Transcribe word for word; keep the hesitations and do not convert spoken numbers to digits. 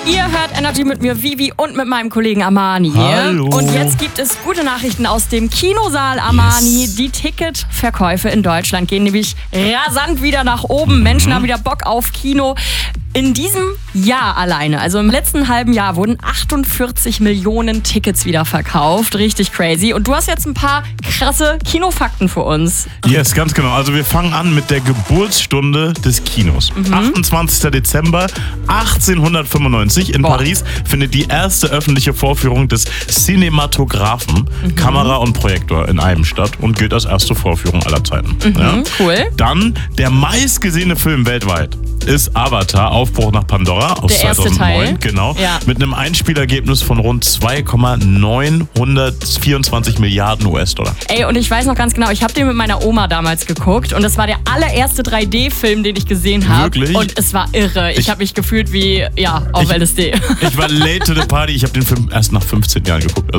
Ihr hört Energy mit mir, Vivi, und mit meinem Kollegen Armani. Hallo. Und jetzt gibt es gute Nachrichten aus dem Kinosaal, Armani. Yes. Die Ticketverkäufe in Deutschland gehen nämlich rasant wieder nach oben. Mhm. Menschen haben wieder Bock auf Kino. In diesem Jahr alleine, also im letzten halben Jahr, wurden achtundvierzig Millionen Tickets wieder verkauft. Richtig crazy. Und du hast jetzt ein paar krasse Kinofakten für uns. Yes, ganz genau. Also wir fangen an mit der Geburtsstunde des Kinos. Mhm. achtundzwanzigster Dezember achtzehnhundertfünfundneunzig in Boah. Paris findet die erste öffentliche Vorführung des Cinematographen, mhm. Kamera und Projektor in einem statt und gilt als erste Vorführung aller Zeiten. Mhm, ja. Cool. Dann der meistgesehene Film weltweit ist Avatar, Aufbruch nach Pandora aus Der erste zweitausendneun. Teil. Genau. Ja. Mit einem Einspielergebnis von rund zwei Komma neunhundertvierundzwanzig Milliarden U S-Dollar. Ey, und ich weiß noch ganz genau, ich habe den mit meiner Oma damals geguckt und das war der allererste drei D-Film, den ich gesehen habe. Wirklich? Und es war irre. Ich, Ich- habe mich gefühlt wie, ja, auf Ich- L S D. Ich war late to the party, ich habe den Film erst nach fünfzehn Jahren geguckt.